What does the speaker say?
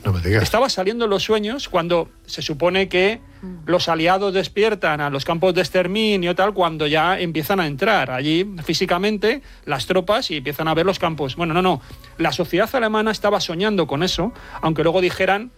No me digas. Estaba saliendo en los sueños cuando se supone que los aliados despiertan a los campos de exterminio tal, cuando ya empiezan a entrar allí físicamente las tropas y empiezan a ver los campos. Bueno, no. La sociedad alemana estaba soñando con eso, aunque luego dijeran